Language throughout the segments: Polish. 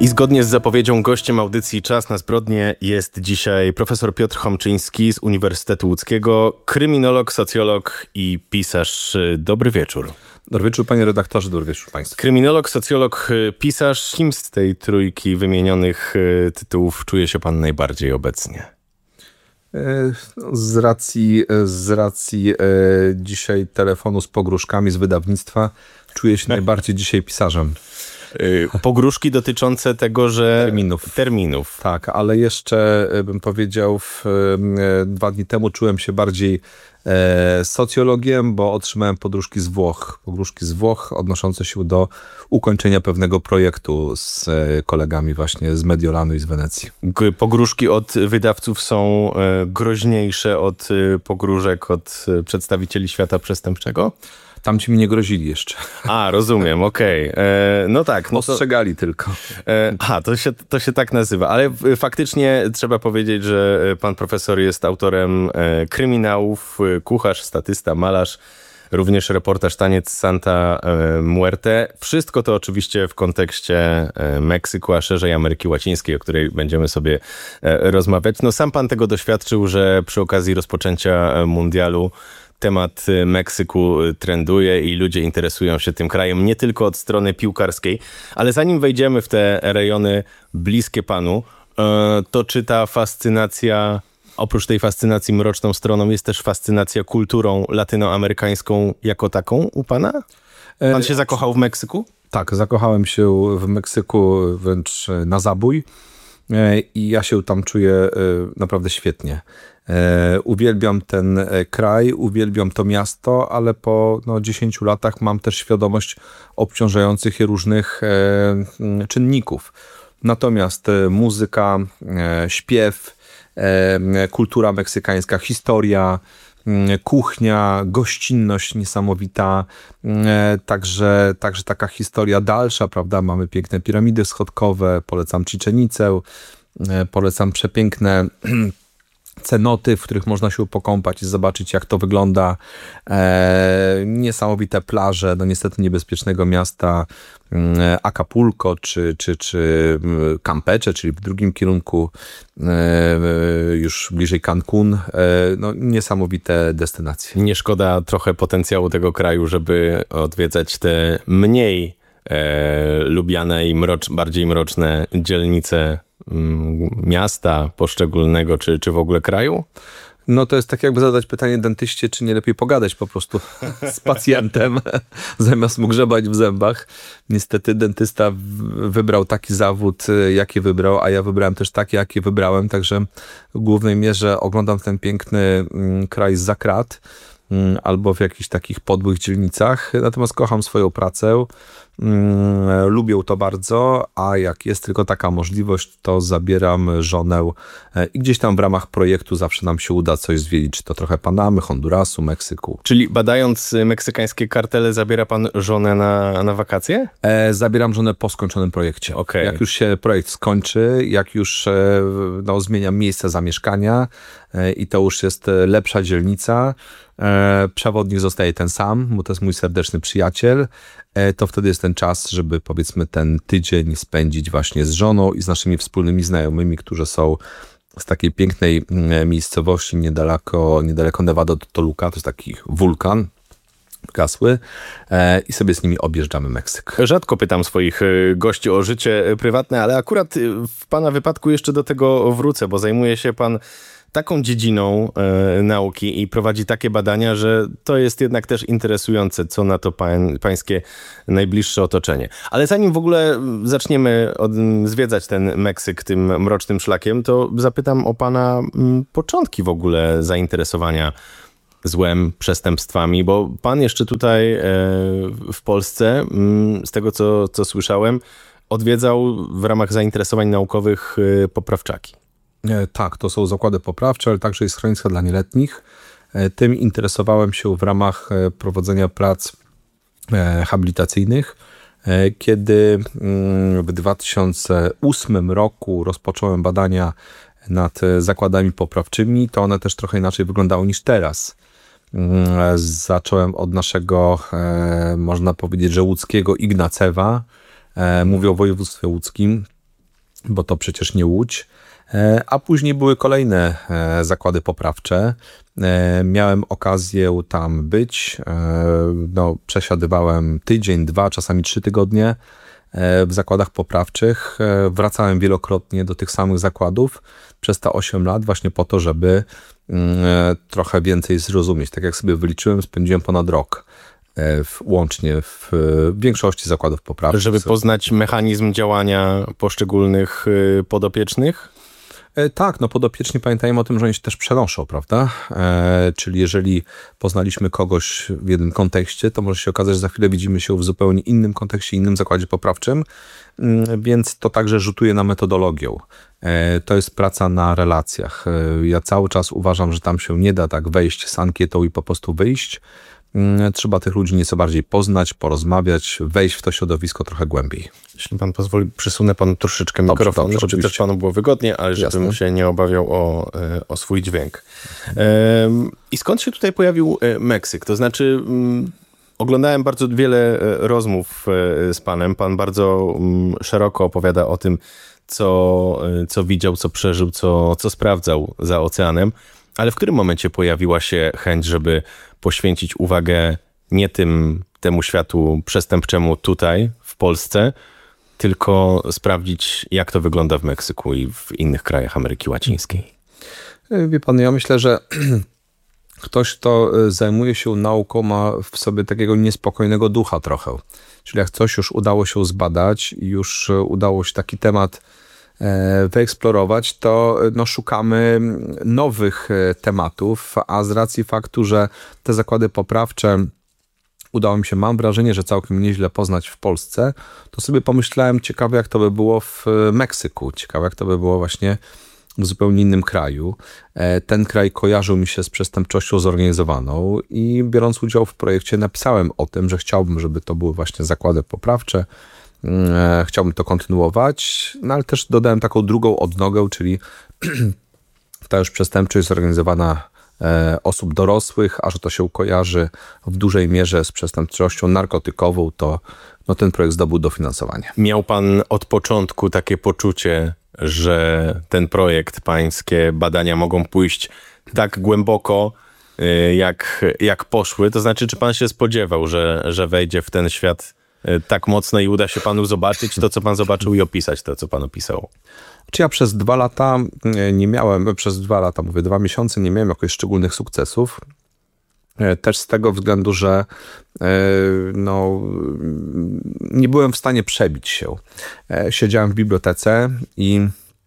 I zgodnie z zapowiedzią gościem audycji Czas na zbrodnie jest dzisiaj profesor Piotr Chomczyński z Uniwersytetu Łódzkiego, kryminolog, socjolog i pisarz. Dobry wieczór. Dobry wieczór, panie redaktorze, dobry wieczór państwu. Kryminolog, socjolog, pisarz. Kim z tej trójki wymienionych tytułów czuje się pan najbardziej obecnie? Z racji dzisiaj telefonu z pogróżkami z wydawnictwa czuję się najbardziej dzisiaj pisarzem. Pogróżki dotyczące tego, że... Terminów. Tak, ale jeszcze bym powiedział, 2 dni temu czułem się bardziej socjologiem, bo otrzymałem pogróżki z Włoch odnoszące się do ukończenia pewnego projektu z kolegami właśnie z Mediolanu i z Wenecji. Pogróżki od wydawców są groźniejsze od pogróżek od przedstawicieli świata przestępczego? Tamci mi nie grozili jeszcze. A, rozumiem, okej. No tak. No to, ostrzegali tylko. To się tak nazywa, ale faktycznie trzeba powiedzieć, że pan profesor jest autorem kryminałów, kucharz, statysta, malarz, również reportaż Taniec Santa Muerte. Wszystko to oczywiście w kontekście Meksyku, a szerzej Ameryki Łacińskiej, o której będziemy sobie rozmawiać. No sam pan tego doświadczył, że przy okazji rozpoczęcia mundialu temat Meksyku trenduje i ludzie interesują się tym krajem nie tylko od strony piłkarskiej, ale zanim wejdziemy w te rejony bliskie panu, to czy ta fascynacja, oprócz tej fascynacji mroczną stroną, jest też fascynacja kulturą latynoamerykańską jako taką u pana? Pan się zakochał w Meksyku? Tak, zakochałem się w Meksyku wręcz na zabój i ja się tam czuję naprawdę świetnie. Uwielbiam ten kraj, uwielbiam to miasto, ale po 10 latach mam też świadomość obciążających je różnych czynników. Natomiast muzyka, śpiew, kultura meksykańska, historia, kuchnia, gościnność niesamowita, także taka historia dalsza, prawda? Mamy piękne piramidy schodkowe, polecam Cziczenicę, polecam przepiękne cenoty, w których można się pokąpać i zobaczyć, jak to wygląda. Niesamowite plaże, niestety niebezpiecznego miasta Acapulco czy Campeche, czyli w drugim kierunku, już bliżej Cancun. Niesamowite destynacje. Nie szkoda trochę potencjału tego kraju, żeby odwiedzać te mniej lubiane i bardziej mroczne dzielnice miasta poszczególnego, czy w ogóle kraju? To jest tak jakby zadać pytanie dentyście, czy nie lepiej pogadać po prostu z pacjentem, zamiast mu grzebać w zębach. Niestety dentysta wybrał taki zawód, jaki wybrał, a ja wybrałem też taki, jaki wybrałem, także w głównej mierze oglądam ten piękny kraj zza krat albo w jakichś takich podłych dzielnicach, natomiast kocham swoją pracę, lubię to bardzo, a jak jest tylko taka możliwość, to zabieram żonę i gdzieś tam w ramach projektu zawsze nam się uda coś zwiedzić, czy to trochę Panamy, Hondurasu, Meksyku. Czyli badając meksykańskie kartele zabiera pan żonę na wakacje? Zabieram żonę po skończonym projekcie. Okay. Jak już się projekt skończy, jak już zmieniam miejsce zamieszkania i to już jest lepsza dzielnica, przewodnik zostaje ten sam, bo to jest mój serdeczny przyjaciel, to wtedy jest ten czas, żeby powiedzmy ten tydzień spędzić właśnie z żoną i z naszymi wspólnymi znajomymi, którzy są z takiej pięknej miejscowości niedaleko Nevada do Toluca, to jest taki wulkan gasły i sobie z nimi objeżdżamy Meksyk. Rzadko pytam swoich gości o życie prywatne, ale akurat w pana wypadku jeszcze do tego wrócę, bo zajmuje się pan taką dziedziną nauki i prowadzi takie badania, że to jest jednak też interesujące, co na to pańskie najbliższe otoczenie. Ale zanim w ogóle zaczniemy zwiedzać ten Meksyk tym mrocznym szlakiem, to zapytam o pana początki w ogóle zainteresowania złem, przestępstwami, bo pan jeszcze tutaj w Polsce, z tego co słyszałem, odwiedzał w ramach zainteresowań naukowych poprawczaki. Tak, to są zakłady poprawcze, ale także i schroniska dla nieletnich. Tym interesowałem się w ramach prowadzenia prac habilitacyjnych. Kiedy w 2008 roku rozpocząłem badania nad zakładami poprawczymi, to one też trochę inaczej wyglądały niż teraz. Zacząłem od naszego, można powiedzieć, że łódzkiego Ignacewa. Mówię o województwie łódzkim. bo to przecież nie Łódź. A później były kolejne zakłady poprawcze. Miałem okazję tam być. Przesiadywałem tydzień, 2, czasami 3 tygodnie w zakładach poprawczych. Wracałem wielokrotnie do tych samych zakładów przez te 8 lat właśnie po to, żeby trochę więcej zrozumieć. Tak jak sobie wyliczyłem, spędziłem ponad rok łącznie w większości zakładów poprawczych. Żeby poznać mechanizm działania poszczególnych podopiecznych? Tak, podopieczni pamiętajmy o tym, że oni się też przenoszą, prawda? Czyli jeżeli poznaliśmy kogoś w jednym kontekście, to może się okazać, że za chwilę widzimy się w zupełnie innym kontekście, innym zakładzie poprawczym, więc to także rzutuje na metodologię. To jest praca na relacjach. Ja cały czas uważam, że tam się nie da tak wejść z ankietą i po prostu wyjść. Trzeba tych ludzi nieco bardziej poznać, porozmawiać, wejść w to środowisko trochę głębiej. Jeśli pan pozwoli, przysunę panu troszeczkę mikrofon, żeby też panu było wygodnie, ale żebym się nie obawiał o swój dźwięk. I skąd się tutaj pojawił Meksyk? To znaczy, oglądałem bardzo wiele rozmów z panem. Pan bardzo szeroko opowiada o tym, co widział, co przeżył, co sprawdzał za oceanem. Ale w którym momencie pojawiła się chęć, żeby poświęcić uwagę nie temu światu przestępczemu tutaj, w Polsce, tylko sprawdzić, jak to wygląda w Meksyku i w innych krajach Ameryki Łacińskiej? Wie pan, ja myślę, że ktoś, kto zajmuje się nauką, ma w sobie takiego niespokojnego ducha trochę. Czyli jak coś już udało się zbadać i już udało się taki temat wyeksplorować, to szukamy nowych tematów, a z racji faktu, że te zakłady poprawcze udało mi się, mam wrażenie, że całkiem nieźle poznać w Polsce, to sobie pomyślałem, ciekawe jak to by było w Meksyku, ciekawe jak to by było właśnie w zupełnie innym kraju. Ten kraj kojarzył mi się z przestępczością zorganizowaną i biorąc udział w projekcie napisałem o tym, że chciałbym, żeby to były właśnie zakłady poprawcze. Chciałbym to kontynuować, ale też dodałem taką drugą odnogę, czyli ta już przestępczość zorganizowana osób dorosłych, a że to się kojarzy w dużej mierze z przestępczością narkotykową, to ten projekt zdobył dofinansowanie. Miał pan od początku takie poczucie, że ten projekt, pańskie badania mogą pójść tak głęboko, jak poszły? To znaczy, czy pan się spodziewał, że wejdzie w ten świat tak mocno i uda się panu zobaczyć to, co pan zobaczył i opisać to, co pan opisał? Czy ja przez 2 lata nie miałem, mówię 2 miesiące, nie miałem jakichś szczególnych sukcesów. Też z tego względu, że nie byłem w stanie przebić się. Siedziałem w bibliotece i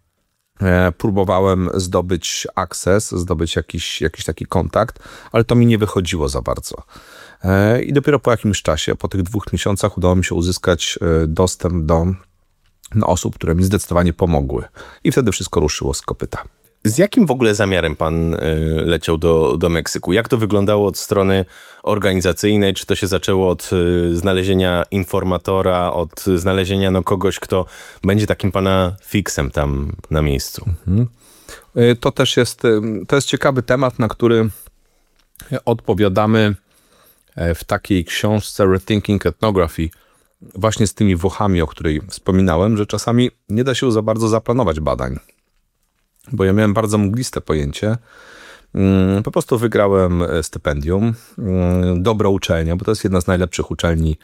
próbowałem zdobyć akces, zdobyć jakiś taki kontakt, ale to mi nie wychodziło za bardzo. I dopiero po jakimś czasie, po tych 2 miesiącach udało mi się uzyskać dostęp do osób, które mi zdecydowanie pomogły. I wtedy wszystko ruszyło z kopyta. Z jakim w ogóle zamiarem pan leciał do Meksyku? Jak to wyglądało od strony organizacyjnej? Czy to się zaczęło od znalezienia informatora, od znalezienia kogoś, kto będzie takim pana fiksem tam na miejscu? To też jest ciekawy temat, na który odpowiadamy w takiej książce Rethinking Ethnography, właśnie z tymi Włochami, o której wspominałem, że czasami nie da się za bardzo zaplanować badań. Bo ja miałem bardzo mgliste pojęcie. Po prostu wygrałem stypendium, dobra uczelnia, bo to jest jedna z najlepszych uczelni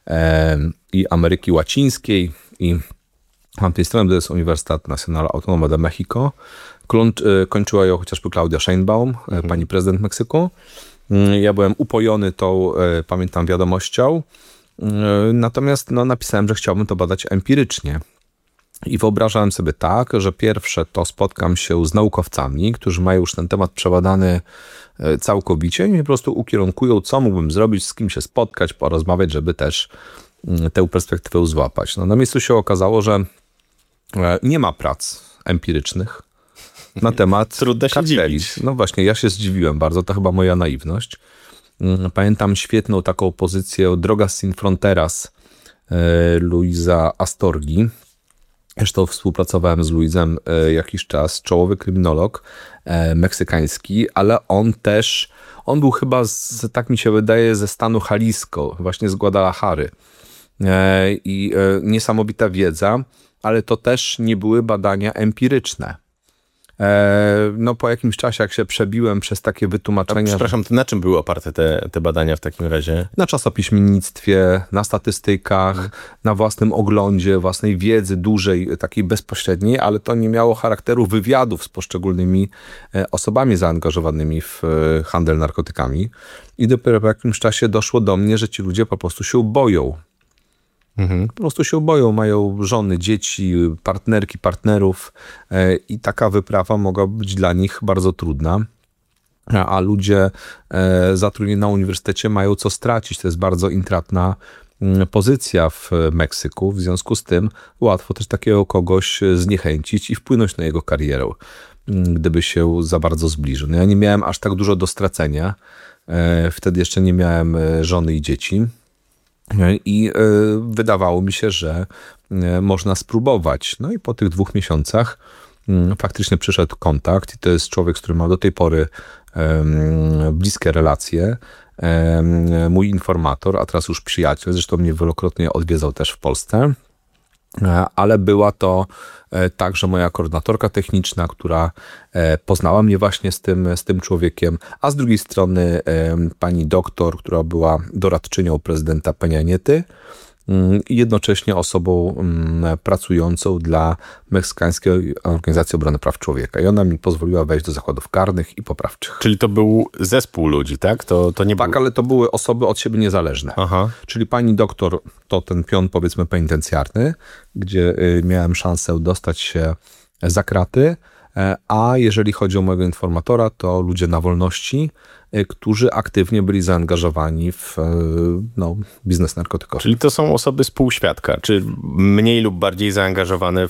i Ameryki Łacińskiej i tamtej strony to jest Uniwersytet Nacional Autónoma de México. Kończyła ją chociażby Claudia Sheinbaum, pani prezydent Meksyku. Ja byłem upojony tą, pamiętam, wiadomością. Natomiast napisałem, że chciałbym to badać empirycznie. I wyobrażałem sobie tak, że pierwsze to spotkam się z naukowcami, którzy mają już ten temat przebadany całkowicie i mnie po prostu ukierunkują, co mógłbym zrobić, z kim się spotkać, porozmawiać, żeby też tę perspektywę złapać. Na miejscu się okazało, że nie ma prac empirycznych na temat Trudno się dziwić. No właśnie, ja się zdziwiłem bardzo, to chyba moja naiwność. Pamiętam świetną taką pozycję Drogas sin Fronteras Luisa Astorgi. Zresztą współpracowałem z Luizem jakiś czas, czołowy kryminolog meksykański, ale on był chyba, tak mi się wydaje, ze stanu Jalisco, właśnie z Guadalajary. I niesamowita wiedza, ale to też nie były badania empiryczne. No po jakimś czasie, jak się przebiłem przez takie wytłumaczenia... Przepraszam, to na czym były oparte te badania w takim razie? Na czasopiśmiennictwie, na statystykach, na własnym oglądzie, własnej wiedzy dużej, takiej bezpośredniej, ale to nie miało charakteru wywiadów z poszczególnymi osobami zaangażowanymi w handel narkotykami. I dopiero po jakimś czasie doszło do mnie, że ci ludzie po prostu się boją. Po prostu się boją, mają żony, dzieci, partnerki, partnerów i taka wyprawa mogła być dla nich bardzo trudna. A ludzie zatrudnieni na uniwersytecie mają co stracić. To jest bardzo intratna pozycja w Meksyku. W związku z tym łatwo też takiego kogoś zniechęcić i wpłynąć na jego karierę, gdyby się za bardzo zbliżył. No ja nie miałem aż tak dużo do stracenia. Wtedy jeszcze nie miałem żony i dzieci. I wydawało mi się, że można spróbować. No i po tych 2 miesiącach faktycznie przyszedł kontakt i to jest człowiek, z którym mam do tej pory bliskie relacje. Mój informator, a teraz już przyjaciel, zresztą mnie wielokrotnie odwiedzał też w Polsce. Ale była to także moja koordynatorka techniczna, która poznała mnie właśnie z tym człowiekiem, a z drugiej strony pani doktor, która była doradczynią prezydenta Peña Niety i jednocześnie osobą pracującą dla Meksykańskiej Organizacji Obrony Praw Człowieka. I ona mi pozwoliła wejść do zakładów karnych i poprawczych. Czyli to był zespół ludzi, tak? To nie tak, ale to były osoby od siebie niezależne. Aha. Czyli pani doktor to ten pion, powiedzmy, penitencjarny, gdzie miałem szansę dostać się za kraty, a jeżeli chodzi o mojego informatora, to ludzie na wolności, którzy aktywnie byli zaangażowani w biznes narkotykowy. Czyli to są osoby współświadka, czy mniej lub bardziej zaangażowane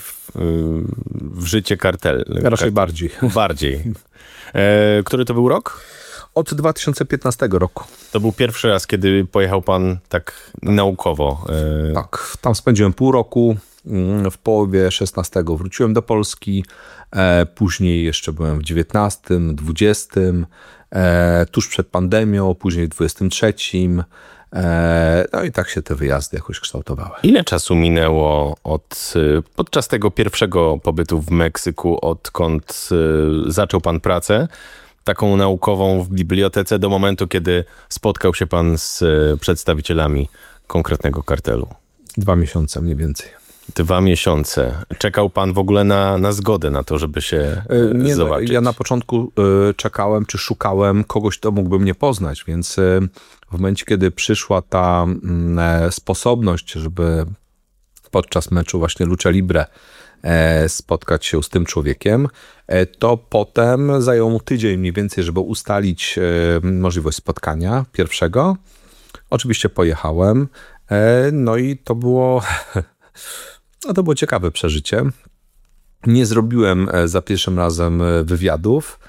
w życie kartelu? Raczej bardziej. Bardziej. Który to był rok? Od 2015 roku. To był pierwszy raz, kiedy pojechał pan tak naukowo. Tak, tam spędziłem pół roku. W połowie 16 wróciłem do Polski. Później jeszcze byłem w 19, 20, tuż przed pandemią, później w 23. No i tak się te wyjazdy jakoś kształtowały. Ile czasu minęło podczas tego pierwszego pobytu w Meksyku, odkąd zaczął pan pracę taką naukową w bibliotece, do momentu, kiedy spotkał się pan z przedstawicielami konkretnego kartelu? 2 miesiące mniej więcej. 2 miesiące. Czekał pan w ogóle na zgodę na to, żeby się zobaczyć? Ja na początku czekałem, czy szukałem kogoś, kto mógłby mnie poznać, więc w momencie, kiedy przyszła ta sposobność, żeby podczas meczu właśnie Lucha Libre spotkać się z tym człowiekiem, to potem zajęło mu tydzień mniej więcej, żeby ustalić możliwość spotkania pierwszego. Oczywiście pojechałem, no i to było ciekawe przeżycie. Nie zrobiłem za pierwszym razem wywiadów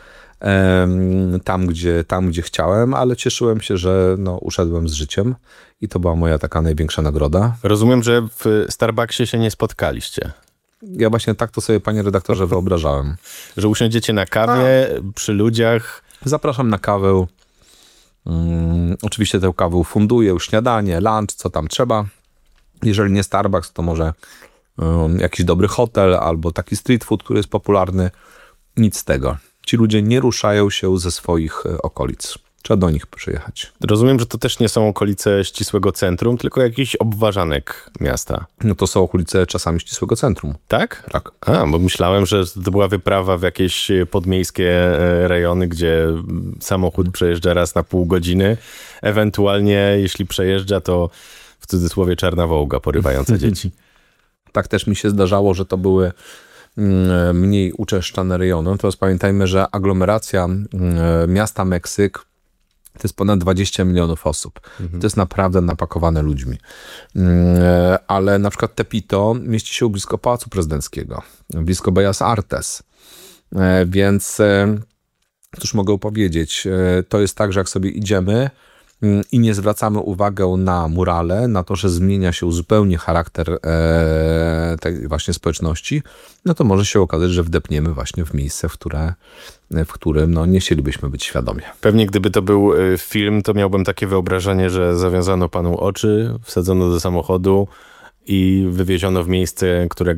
tam, gdzie chciałem, ale cieszyłem się, że uszedłem z życiem i to była moja taka największa nagroda. Rozumiem, że w Starbucksie się nie spotkaliście. Ja właśnie tak to sobie, panie redaktorze, wyobrażałem. Że usiądziecie na kawie przy ludziach. Zapraszam na kawę. Oczywiście tę kawę funduję, śniadanie, lunch, co tam trzeba. Jeżeli nie Starbucks, to może jakiś dobry hotel albo taki street food, który jest popularny. Nic z tego. Ci ludzie nie ruszają się ze swoich okolic. Trzeba do nich przyjechać. Rozumiem, że to też nie są okolice ścisłego centrum, tylko jakiś obwarzanek miasta. No to są okolice czasami ścisłego centrum. Tak? Tak. Bo myślałem, że to była wyprawa w jakieś podmiejskie rejony, gdzie samochód przejeżdża raz na pół godziny. Ewentualnie, jeśli przejeżdża, to w cudzysłowie czarna wołga porywająca dzieci. Tak też mi się zdarzało, że to były mniej uczęszczane rejony. Teraz pamiętajmy, że aglomeracja miasta Meksyk to jest ponad 20 milionów osób. To jest naprawdę napakowane ludźmi. Ale na przykład Tepito mieści się blisko Pałacu Prezydenckiego, blisko Bellas Artes. Więc cóż mogę powiedzieć, to jest tak, że jak sobie idziemy i nie zwracamy uwagi na murale, na to, że zmienia się zupełnie charakter tej właśnie społeczności, no to może się okazać, że wdepniemy właśnie w miejsce, w którym nie chcielibyśmy być świadomi. Pewnie gdyby to był film, to miałbym takie wyobrażenie, że zawiązano panu oczy, wsadzono do samochodu i wywieziono w miejsce, którego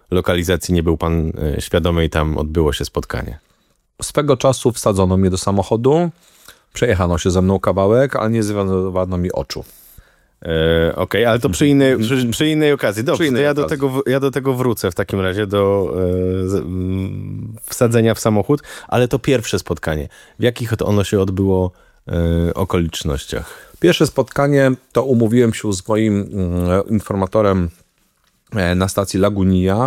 lokalizacji nie był pan świadomy i tam odbyło się spotkanie? Swego czasu wsadzono mnie do samochodu, przejechano się ze mną kawałek, ale nie związano mi oczu. Okej, ale to przy innej okazji. Dobrze, to ja do tego wrócę w takim razie, do wsadzenia w samochód, ale to pierwsze spotkanie. W jakich to ono się odbyło okolicznościach? Pierwsze spotkanie to umówiłem się z moim informatorem na stacji Lagunia.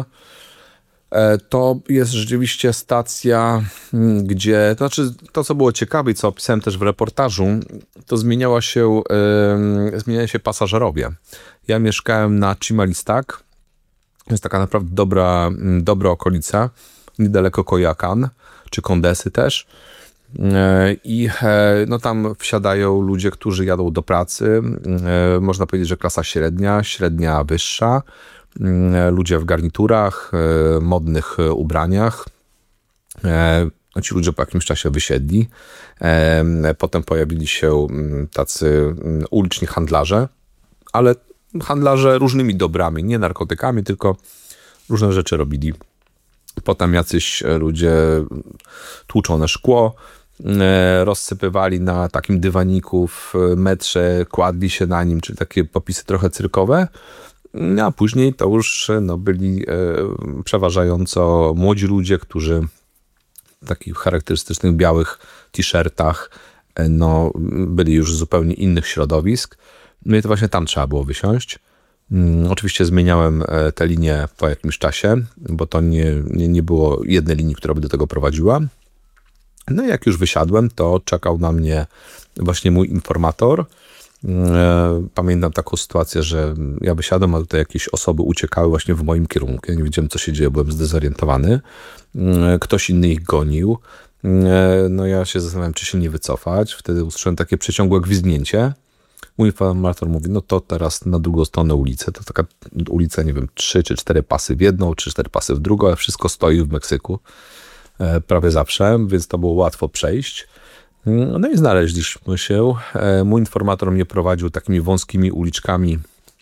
To jest rzeczywiście stacja, gdzie, to znaczy to, co było ciekawe i co opisałem też w reportażu, to zmieniali się pasażerowie. Ja mieszkałem na Chimalistach, to jest taka naprawdę dobra okolica, niedaleko Coyoacán, czy Condesy też. I no tam wsiadają ludzie, którzy jadą do pracy. Można powiedzieć, że klasa średnia wyższa. Ludzie w garniturach, modnych ubraniach. Ci ludzie po jakimś czasie wysiedli. Potem pojawili się tacy uliczni handlarze, ale handlarze różnymi dobrami, nie narkotykami, tylko różne rzeczy robili. Potem jacyś ludzie tłuczone szkło rozsypywali na takim dywaniku w metrze, kładli się na nim, czyli takie popisy trochę cyrkowe. A później to już byli przeważająco młodzi ludzie, którzy w takich charakterystycznych białych t-shirtach byli już z zupełnie innych środowisk. No i to właśnie tam trzeba było wysiąść. Oczywiście zmieniałem tę linię po jakimś czasie, bo to nie było jednej linii, która by do tego prowadziła. No i jak już wysiadłem, to czekał na mnie właśnie mój informator. Pamiętam taką sytuację, że ja wysiadłem, a tutaj jakieś osoby uciekały właśnie w moim kierunku. Ja nie wiedziałem, co się dzieje, byłem zdezorientowany. Ktoś inny ich gonił. No ja się zastanawiałem, czy się nie wycofać. Wtedy usłyszałem takie przeciągłe gwizdnięcie. Mój informator mówi, no to teraz na drugą stronę ulicy. To taka ulica, nie wiem, 3 czy 4 pasy w jedną, 3-4 pasy w drugą, ale wszystko stoi w Meksyku. Prawie zawsze, więc to było łatwo przejść. No i znaleźliśmy się. Mój informator mnie prowadził takimi wąskimi uliczkami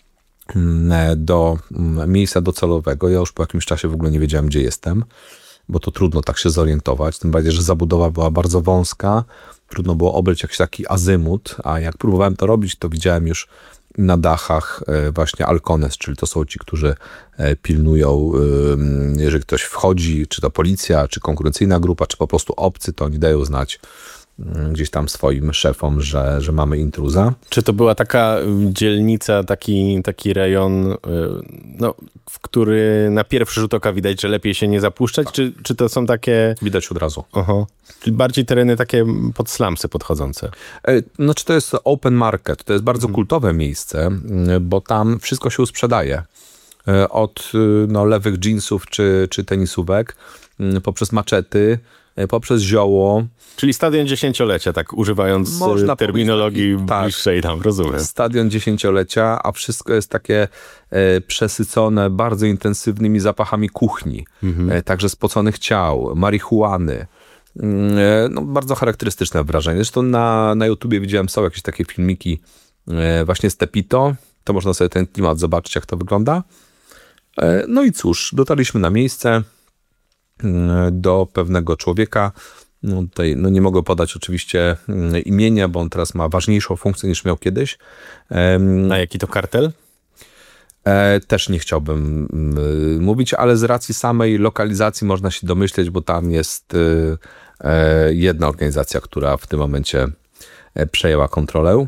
do miejsca docelowego. Ja już po jakimś czasie w ogóle nie wiedziałem, gdzie jestem, bo to trudno tak się zorientować. Tym bardziej, że zabudowa była bardzo wąska. Trudno było obyć jakiś taki azymut, a jak próbowałem to robić, to widziałem już na dachach właśnie halcones, czyli to są ci, którzy pilnują, jeżeli ktoś wchodzi, czy to policja, czy konkurencyjna grupa, czy po prostu obcy, to oni dają znać gdzieś tam swoim szefom, że mamy intruza. Czy to była taka dzielnica, taki rejon, w który na pierwszy rzut oka widać, że lepiej się nie zapuszczać? Czy to są takie... Widać od razu. Aha. Czyli bardziej tereny takie pod slumsy podchodzące? Znaczy to jest open market, to jest bardzo kultowe miejsce, bo tam wszystko się sprzedaje. Od lewych jeansów czy tenisówek, poprzez maczety, poprzez zioło. Czyli stadion dziesięciolecia, tak używając terminologii bliższej tam, rozumiem. Stadion dziesięciolecia, a wszystko jest takie przesycone bardzo intensywnymi zapachami kuchni, także spoconych ciał, marihuany. Bardzo charakterystyczne wrażenie. Zresztą na YouTubie widziałem, są jakieś takie filmiki właśnie z Tepito. To można sobie ten klimat zobaczyć, jak to wygląda. No i cóż, dotarliśmy na miejsce do pewnego człowieka. Tutaj nie mogę podać oczywiście imienia, bo on teraz ma ważniejszą funkcję niż miał kiedyś. A jaki to kartel? Też nie chciałbym mówić, ale z racji samej lokalizacji można się domyśleć, bo tam jest jedna organizacja, która w tym momencie przejęła kontrolę.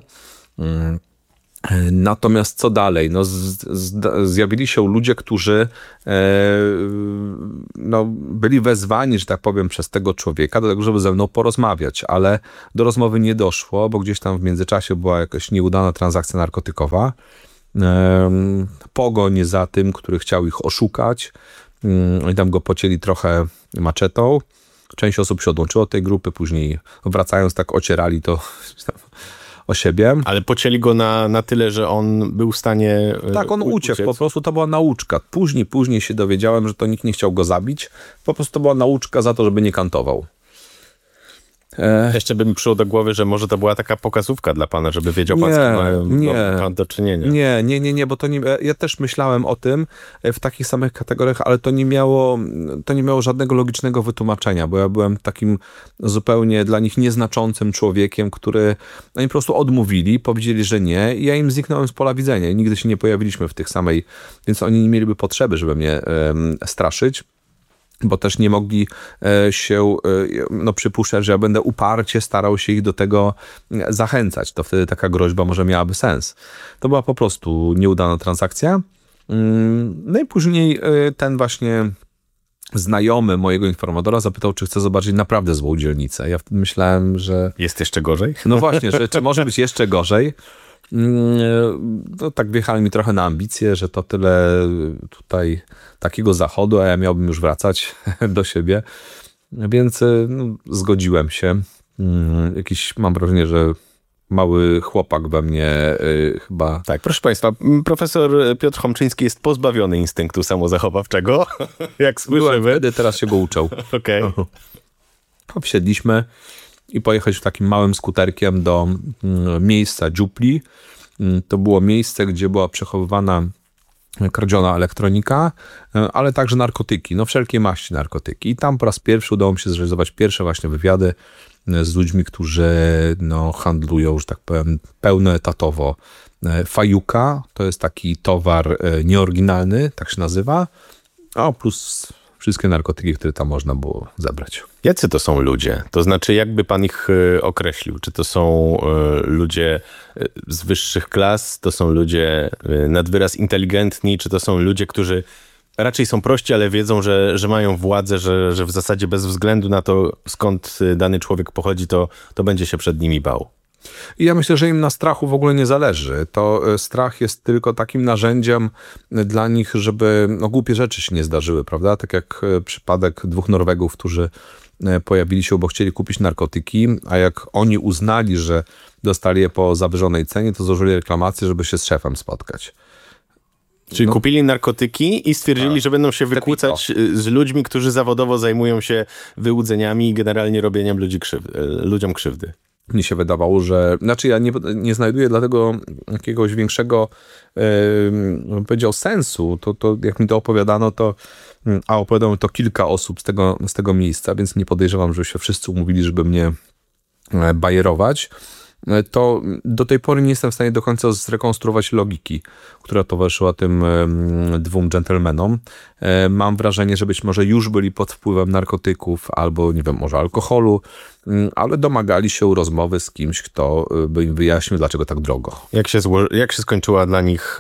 Natomiast co dalej? Zjawili się ludzie, którzy byli wezwani, że tak powiem, przez tego człowieka do tego, żeby ze mną porozmawiać, ale do rozmowy nie doszło, bo gdzieś tam w międzyczasie była jakaś nieudana transakcja narkotykowa. Pogoń za tym, który chciał ich oszukać. Oni tam go pocięli trochę maczetą. Część osób się odłączyło od tej grupy, później wracając tak ocierali to o siebie. Ale pocięli go na tyle, że on był w stanie Tak, on uciekł, po prostu to była nauczka. Później się dowiedziałem, że to nikt nie chciał go zabić. Po prostu to była nauczka za to, żeby nie kantował. Jeszcze by mi przyszło do głowy, że może to była taka pokazówka dla pana, żeby wiedział pan, pan do czynienia. Nie, bo to nie, ja też myślałem o tym w takich samych kategoriach, ale to nie miało żadnego logicznego wytłumaczenia, bo ja byłem takim zupełnie dla nich nieznaczącym człowiekiem, oni po prostu odmówili, powiedzieli, że nie i ja im zniknąłem z pola widzenia. Nigdy się nie pojawiliśmy w tych samej, więc oni nie mieliby potrzeby, żeby mnie straszyć. Bo też nie mogli się przypuszczać, że ja będę uparcie starał się ich do tego zachęcać. To wtedy taka groźba może miałaby sens. To była po prostu nieudana transakcja. No i później ten właśnie znajomy mojego informatora zapytał, czy chce zobaczyć naprawdę złą dzielnicę. Ja wtedy myślałem, że... Jest jeszcze gorzej? No właśnie, że czy może być jeszcze gorzej. No tak wjechali mi trochę na ambicje, że to tyle tutaj takiego zachodu, a ja miałbym już wracać do siebie, więc zgodziłem się. Mam wrażenie, że mały chłopak we mnie chyba... Tak, proszę państwa, profesor Piotr Chomczyński jest pozbawiony instynktu samozachowawczego, jak słyszymy. Wtedy, teraz się go uczą. Okej. Wsiedliśmy i pojechać takim małym skuterkiem do miejsca dziupli. To było miejsce, gdzie była przechowywana kradziona elektronika, ale także narkotyki, wszelkiej maści narkotyki. I tam po raz pierwszy udało mi się zrealizować pierwsze właśnie wywiady z ludźmi, którzy handlują, że tak powiem, pełnoetatowo. Fajuka to jest taki towar nieoryginalny, tak się nazywa, a plus wszystkie narkotyki, które tam można było zebrać. Jacy to są ludzie? To znaczy, jakby pan ich określił? Czy to są ludzie z wyższych klas? To są ludzie nad wyraz inteligentni? Czy to są ludzie, którzy raczej są prości, ale wiedzą, że mają władzę, że w zasadzie bez względu na to, skąd dany człowiek pochodzi, to będzie się przed nimi bał? I ja myślę, że im na strachu w ogóle nie zależy. To strach jest tylko takim narzędziem dla nich, żeby głupie rzeczy się nie zdarzyły, prawda? Tak jak przypadek 2 Norwegów, którzy pojawili się, bo chcieli kupić narkotyki, a jak oni uznali, że dostali je po zawyżonej cenie, to złożyli reklamację, żeby się z szefem spotkać. Czyli kupili narkotyki i stwierdzili, że będą się wykłócać z ludźmi, którzy zawodowo zajmują się wyłudzeniami i generalnie robieniem ludziom krzywdy. Mnie się wydawało, że... Znaczy ja nie znajduję dlatego jakiegoś większego, bym powiedział, sensu. To jak mi to opowiadano, a opowiadało to kilka osób z tego miejsca, więc nie podejrzewam, że się wszyscy umówili, żeby mnie bajerować. To do tej pory nie jestem w stanie do końca zrekonstruować logiki, która towarzyszyła tym 2 dżentelmenom. Mam wrażenie, że być może już byli pod wpływem narkotyków albo, nie wiem, może alkoholu, ale domagali się rozmowy z kimś, kto by im wyjaśnił, dlaczego tak drogo. Jak się skończyło dla nich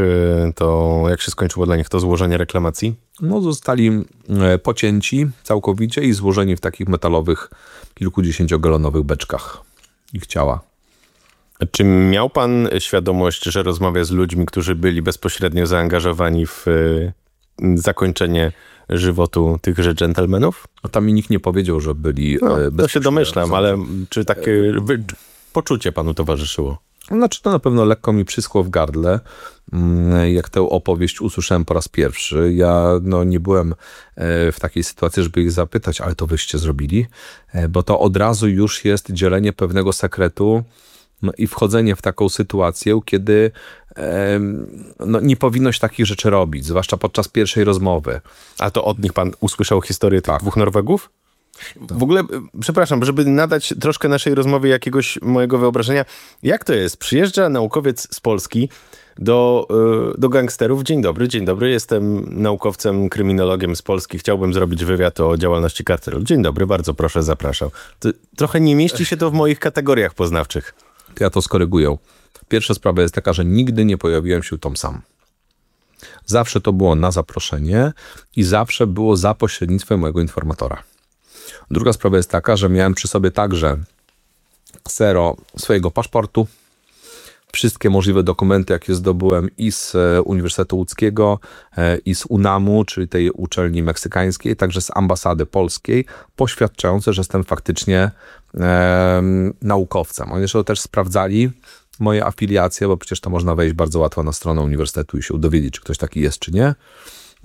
to złożenie reklamacji? Zostali pocięci całkowicie i złożeni w takich metalowych, kilkudziesięciogalonowych beczkach ich ciała. Czy miał pan świadomość, że rozmawia z ludźmi, którzy byli bezpośrednio zaangażowani w zakończenie żywotu tychże dżentelmenów? Tam mi nikt nie powiedział, że byli to się domyślam, ale czy takie poczucie panu towarzyszyło? Znaczy to na pewno lekko mi przyschło w gardle, jak tę opowieść usłyszałem po raz pierwszy. Ja nie byłem w takiej sytuacji, żeby ich zapytać, ale to wyście zrobili, bo to od razu już jest dzielenie pewnego sekretu i wchodzenie w taką sytuację, kiedy nie powinno się takich rzeczy robić, zwłaszcza podczas pierwszej rozmowy. A to od nich pan usłyszał historię tych 2 Norwegów? W ogóle, przepraszam, żeby nadać troszkę naszej rozmowie jakiegoś mojego wyobrażenia, jak to jest? Przyjeżdża naukowiec z Polski do gangsterów. Dzień dobry, jestem naukowcem, kryminologiem z Polski, chciałbym zrobić wywiad o działalności kartelu. Dzień dobry, bardzo proszę, zapraszam. Trochę nie mieści się to w moich kategoriach poznawczych. Ja to skoryguję. Pierwsza sprawa jest taka, że nigdy nie pojawiłem się tam sam. Zawsze to było na zaproszenie i zawsze było za pośrednictwem mojego informatora. Druga sprawa jest taka, że miałem przy sobie także ksero swojego paszportu, wszystkie możliwe dokumenty, jakie zdobyłem i z Uniwersytetu Łódzkiego, i z UNAM-u, czyli tej uczelni meksykańskiej, także z ambasady polskiej, poświadczające, że jestem faktycznie naukowcem. Oni jeszcze też sprawdzali moje afiliacje, bo przecież to można wejść bardzo łatwo na stronę uniwersytetu i się dowiedzieć, czy ktoś taki jest, czy nie.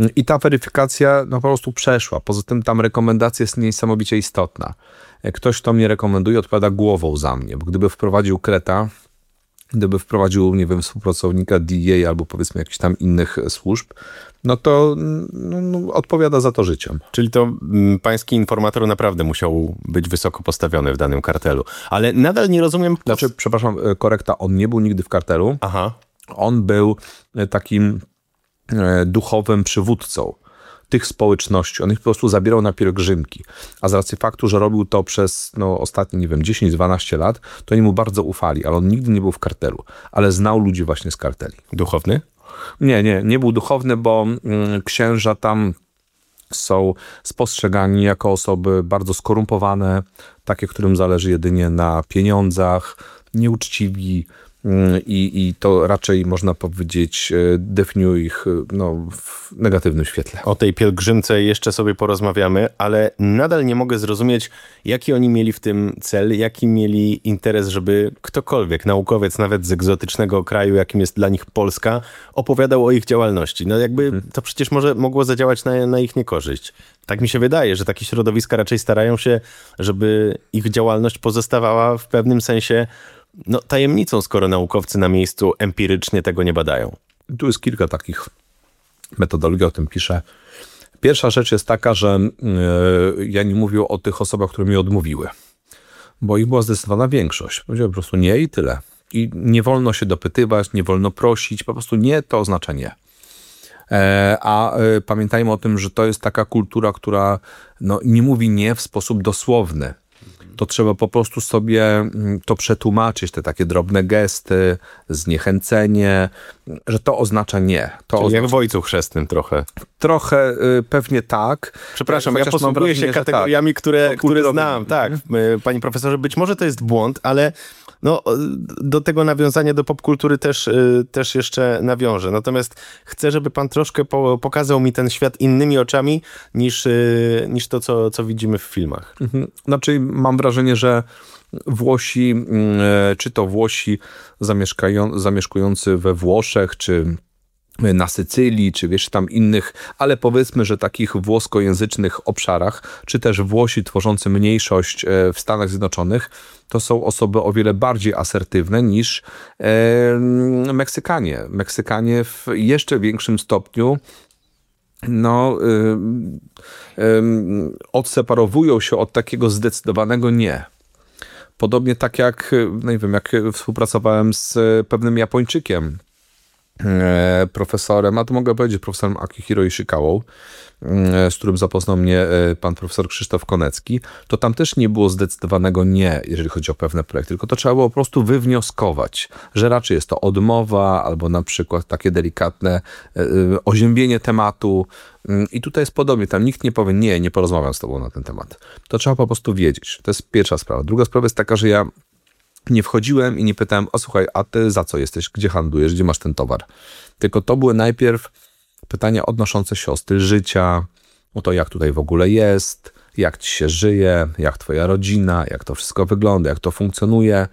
I ta weryfikacja no, po prostu przeszła. Poza tym tam rekomendacja jest niesamowicie istotna. Ktoś, kto mnie rekomenduje, odpowiada głową za mnie, bo gdyby wprowadził kreta, gdyby wprowadził, nie wiem, współpracownika DEA albo powiedzmy jakichś tam innych służb, no to odpowiada za to życiem. Czyli to pański informator naprawdę musiał być wysoko postawiony w danym kartelu. Ale nadal nie rozumiem... Znaczy, przepraszam, korekta, on nie był nigdy w kartelu. Aha. On był takim duchowym przywódcą tych społeczności. On ich po prostu zabierał na pielgrzymki. A z racji faktu, że robił to przez ostatnie, nie wiem, 10-12 lat, to oni mu bardzo ufali, ale on nigdy nie był w kartelu. Ale znał ludzi właśnie z karteli. Duchowny? Nie był duchowny, bo księża tam są spostrzegani jako osoby bardzo skorumpowane, takie, którym zależy jedynie na pieniądzach, nieuczciwi, i to raczej można powiedzieć definiuje ich w negatywnym świetle. O tej pielgrzymce jeszcze sobie porozmawiamy, ale nadal nie mogę zrozumieć, jaki oni mieli w tym cel, jaki mieli interes, żeby ktokolwiek, naukowiec nawet z egzotycznego kraju, jakim jest dla nich Polska, opowiadał o ich działalności. No jakby to przecież mogło zadziałać na ich niekorzyść. Tak mi się wydaje, że takie środowiska raczej starają się, żeby ich działalność pozostawała w pewnym sensie tajemnicą, skoro naukowcy na miejscu empirycznie tego nie badają. Tu jest kilka takich metodologii, o tym piszę. Pierwsza rzecz jest taka, że ja nie mówię o tych osobach, które mi odmówiły, bo ich była zdecydowana większość. Powiedziałem po prostu nie i tyle. I nie wolno się dopytywać, nie wolno prosić, po prostu nie to oznacza nie. A pamiętajmy o tym, że to jest taka kultura, która nie mówi nie w sposób dosłowny. To trzeba po prostu sobie to przetłumaczyć, te takie drobne gesty, zniechęcenie, że to oznacza nie. Czyli jak w Ojcu Chrzestnym trochę. Trochę pewnie tak. Przepraszam, ja posługuję się kategoriami, które znam. Tak, panie profesorze, być może to jest błąd, ale do tego nawiązania do popkultury też jeszcze nawiążę. Natomiast chcę, żeby pan troszkę pokazał mi ten świat innymi oczami niż to, co widzimy w filmach. Znaczy mam wrażenie, że Włosi, czy to Włosi zamieszkujący we Włoszech, czy na Sycylii, czy wiesz, tam innych, ale powiedzmy, że takich włoskojęzycznych obszarach, czy też Włosi tworzący mniejszość w Stanach Zjednoczonych, to są osoby o wiele bardziej asertywne niż Meksykanie. Meksykanie w jeszcze większym stopniu odseparowują się od takiego zdecydowanego nie. Podobnie tak jak, nie wiem, jak współpracowałem z pewnym Japończykiem, profesorem, a to mogę powiedzieć profesorem Akihiro Ishikawą, z którym zapoznał mnie pan profesor Krzysztof Konecki, to tam też nie było zdecydowanego nie, jeżeli chodzi o pewne projekty, tylko to trzeba było po prostu wywnioskować, że raczej jest to odmowa albo na przykład takie delikatne oziębienie tematu i tutaj jest podobnie, tam nikt nie powie nie porozmawiam z tobą na ten temat. To trzeba po prostu wiedzieć. To jest pierwsza sprawa. Druga sprawa jest taka, że ja nie wchodziłem i nie pytałem, słuchaj, a ty za co jesteś, gdzie handlujesz, gdzie masz ten towar? Tylko to były najpierw pytania odnoszące się o styl życia, o to jak tutaj w ogóle jest, jak ci się żyje, jak twoja rodzina, jak to wszystko wygląda, jak to funkcjonuje.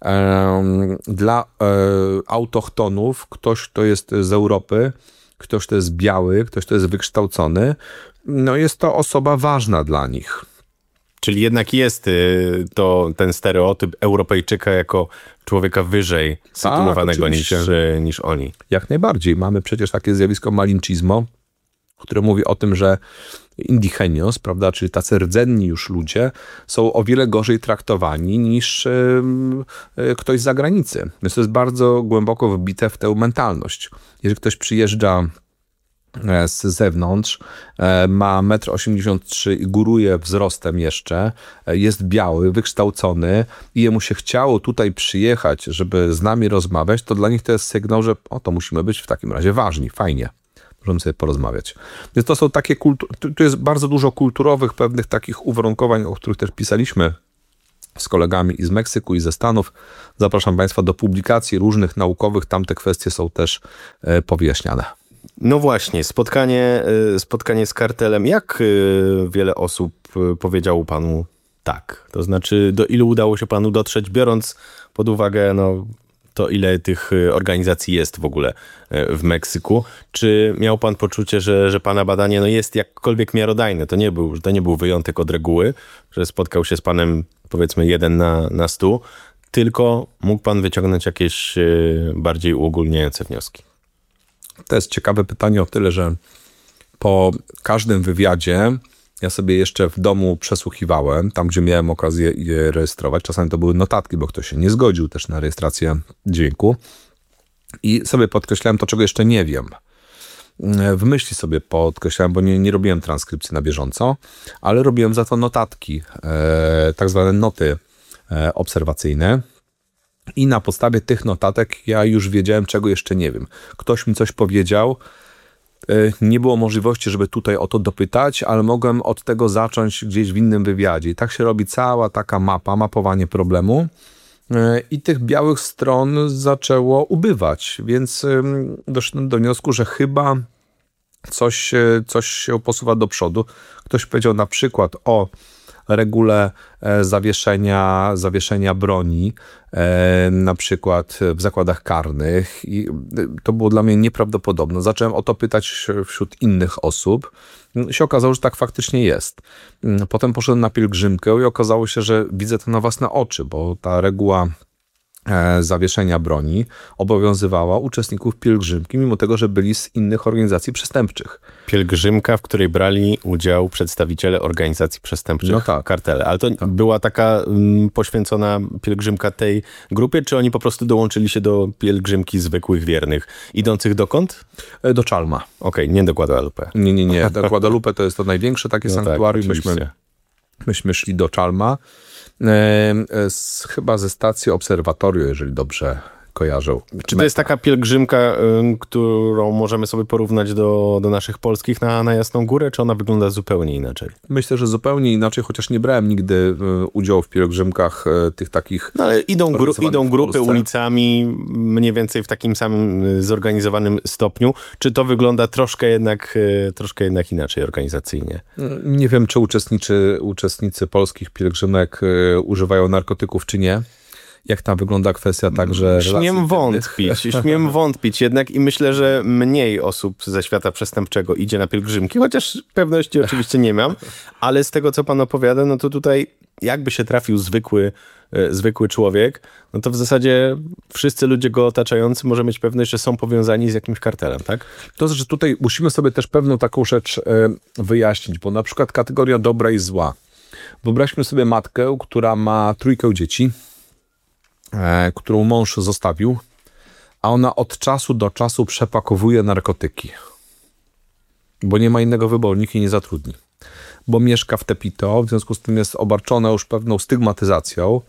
Dla autochtonów, ktoś, kto jest z Europy, ktoś, kto jest biały, ktoś, kto jest wykształcony, jest to osoba ważna dla nich. Czyli jednak jest ten stereotyp Europejczyka jako człowieka wyżej sytuowanego niż oni. Jak najbardziej. Mamy przecież takie zjawisko malinchismo, które mówi o tym, że indigenios, prawda, czyli tacy rdzenni już ludzie, są o wiele gorzej traktowani niż ktoś z zagranicy. Więc to jest bardzo głęboko wbite w tę mentalność. Jeżeli ktoś przyjeżdża z zewnątrz, ma 1,83 m i góruje wzrostem jeszcze, jest biały, wykształcony i jemu się chciało tutaj przyjechać, żeby z nami rozmawiać, to dla nich to jest sygnał, że to musimy być w takim razie ważni, fajnie. Możemy sobie porozmawiać. Więc to są takie tu jest bardzo dużo kulturowych pewnych takich uwarunkowań, o których też pisaliśmy z kolegami i z Meksyku, i ze Stanów. Zapraszam Państwa do publikacji różnych naukowych, tam te kwestie są też powyjaśniane. No właśnie, spotkanie z kartelem. Jak wiele osób powiedziało panu tak? To znaczy, do ilu udało się panu dotrzeć, biorąc pod uwagę to ile tych organizacji jest w ogóle w Meksyku. Czy miał pan poczucie, że pana badanie jest jakkolwiek miarodajne? To nie był wyjątek od reguły, że spotkał się z panem powiedzmy 1 na 100, tylko mógł pan wyciągnąć jakieś bardziej uogólniające wnioski? To jest ciekawe pytanie o tyle, że po każdym wywiadzie ja sobie jeszcze w domu przesłuchiwałem, tam gdzie miałem okazję je rejestrować. Czasami to były notatki, bo ktoś się nie zgodził też na rejestrację dźwięku. I sobie podkreślałem to, czego jeszcze nie wiem. W myśli sobie podkreślałem, bo nie robiłem transkrypcji na bieżąco, ale robiłem za to notatki, tak zwane noty obserwacyjne. I na podstawie tych notatek ja już wiedziałem, czego jeszcze nie wiem. Ktoś mi coś powiedział, nie było możliwości, żeby tutaj o to dopytać, ale mogłem od tego zacząć gdzieś w innym wywiadzie. I tak się robi cała taka mapowanie problemu. I tych białych stron zaczęło ubywać, więc doszedłem do wniosku, że chyba coś się posuwa do przodu. Ktoś powiedział na przykład o regule zawieszenia broni, na przykład w zakładach karnych, i to było dla mnie nieprawdopodobne. Zacząłem o to pytać wśród innych osób. Się okazało, że tak faktycznie jest. Potem poszedłem na pielgrzymkę i okazało się, że widzę to na własne oczy, bo ta reguła zawieszenia broni obowiązywała uczestników pielgrzymki, mimo tego, że byli z innych organizacji przestępczych. Pielgrzymka, w której brali udział przedstawiciele organizacji przestępczych, kartele. Ale to była taka poświęcona pielgrzymka tej grupie, czy oni po prostu dołączyli się do pielgrzymki zwykłych wiernych, idących dokąd? Do Chalma. Okej, nie do Guadalupe. Nie. Do Guadalupe to jest to największe takie sanktuarium. Tak, myśmy szli do Chalma. Chyba ze stacji Obserwatorio, jeżeli dobrze kojarzę. Czy to jest taka pielgrzymka, którą możemy sobie porównać do naszych polskich na Jasną Górę, czy ona wygląda zupełnie inaczej? Myślę, że zupełnie inaczej, chociaż nie brałem nigdy udziału w pielgrzymkach tych takich... No ale idą grupy ulicami mniej więcej w takim samym zorganizowanym stopniu. Czy to wygląda troszkę jednak inaczej organizacyjnie? Nie wiem, czy uczestnicy polskich pielgrzymek używają narkotyków, czy nie. Jak tam wygląda kwestia także... Śmiem wątpić jednak i myślę, że mniej osób ze świata przestępczego idzie na pielgrzymki, chociaż pewności oczywiście nie mam, ale z tego, co pan opowiada, no to tutaj jakby się trafił zwykły człowiek, no to w zasadzie wszyscy ludzie go otaczający może mieć pewność, że są powiązani z jakimś kartelem, tak? To znaczy, że tutaj musimy sobie też pewną taką rzecz wyjaśnić, bo na przykład kategoria dobra i zła. Wyobraźmy sobie matkę, która ma 3 dzieci, którą mąż zostawił, a ona od czasu do czasu przepakowuje narkotyki, bo nie ma innego wyboru, nikt jej nie zatrudni, bo mieszka w Tepito, w związku z tym jest obarczona już pewną stygmatyzacją.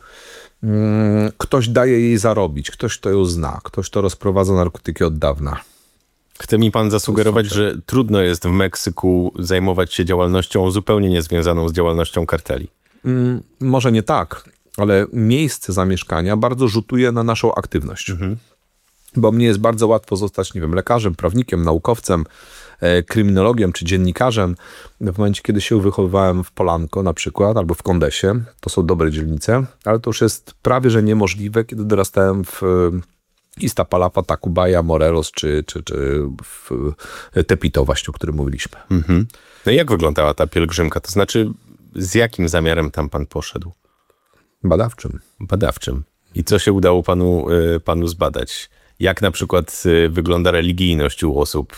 Ktoś daje jej zarobić, ktoś to ją zna, ktoś to rozprowadza narkotyki od dawna. Chce mi pan zasugerować, że trudno jest w Meksyku zajmować się działalnością zupełnie niezwiązaną z działalnością karteli? Może nie tak, ale miejsce zamieszkania bardzo rzutuje na naszą aktywność. Bo mnie jest bardzo łatwo zostać, nie wiem, lekarzem, prawnikiem, naukowcem, kryminologiem czy dziennikarzem. W momencie, kiedy się wychowywałem w Polanco na przykład, albo w Kondesie, to są dobre dzielnice, ale to już jest prawie że niemożliwe, kiedy dorastałem w Iztapalapa, Tacubaya, Morelos czy w Tepito właśnie, o którym mówiliśmy. No i jak wyglądała ta pielgrzymka? To znaczy, z jakim zamiarem tam pan poszedł? Badawczym. I co się udało panu zbadać? Jak na przykład wygląda religijność u osób,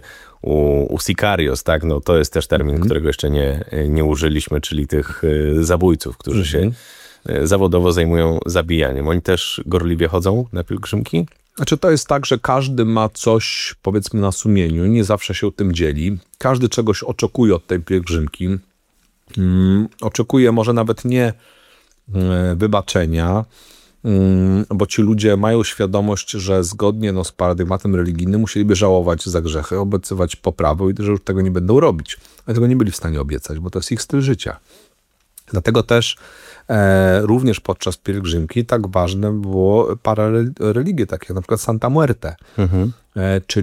u sicarios, tak? No to jest też termin, którego jeszcze nie użyliśmy, czyli tych zabójców, którzy się zawodowo zajmują zabijaniem. Oni też gorliwie chodzą na pielgrzymki? Znaczy to jest tak, że każdy ma coś, powiedzmy, na sumieniu, nie zawsze się tym dzieli. Każdy czegoś oczekuje od tej pielgrzymki. Oczekuje może nawet nie wybaczenia, bo ci ludzie mają świadomość, że zgodnie z paradygmatem religijnym musieliby żałować za grzechy, obiecywać poprawę i że już tego nie będą robić. Ale tego nie byli w stanie obiecać, bo to jest ich styl życia. Dlatego też również podczas pielgrzymki tak ważne było parę religii, takie jak na przykład Santa Muerte, czyli